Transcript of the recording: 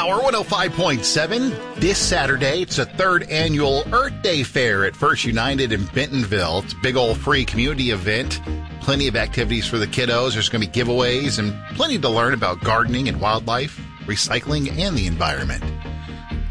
Power 105.7. This Saturday, it's the third annual Earth Day Fair at First United in Bentonville. It's a big old free community event. Plenty of activities for the kiddos. There's going to be giveaways and plenty to learn about gardening and wildlife, recycling, and the environment.